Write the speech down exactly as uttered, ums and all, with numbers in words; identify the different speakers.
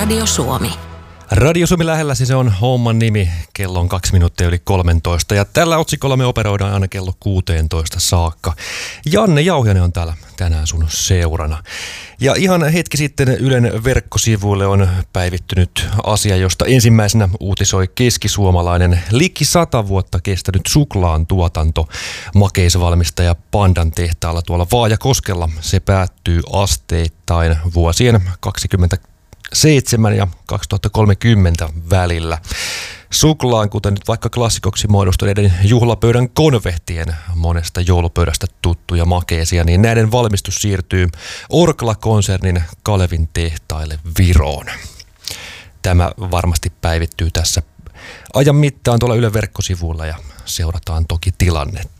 Speaker 1: Radio Suomi.
Speaker 2: Radio Suomi lähellä, siis se on homman nimi. Kello on kaksi minuuttia yli kolmetoista ja tällä otsikolla me operoidaan aina kello kuusitoista saakka. Janne Jauhiainen on täällä tänään sun seurana. Ja ihan hetki sitten Ylen verkkosivuille on päivittynyt asia, josta ensimmäisenä uutisoi keskisuomalainen liki sata vuotta kestänyt suklaan tuotanto makeisvalmistaja Pandan tehtaalla tuolla Vaajakoskella. Se päättyy asteittain vuosien kaksikymmentäseitsemän ja kaksituhattakolmekymmentä välillä. Suklaan, kuten nyt vaikka klassikoksi muodostuneiden juhlapöydän konvehtien monesta joulupöydästä tuttuja makeisia, niin näiden valmistus siirtyy Orkla-konsernin Kalevin tehtaille Viroon. Tämä varmasti päivittyy tässä ajan mittaan tuolla Ylen verkkosivuilla ja seurataan toki tilannetta.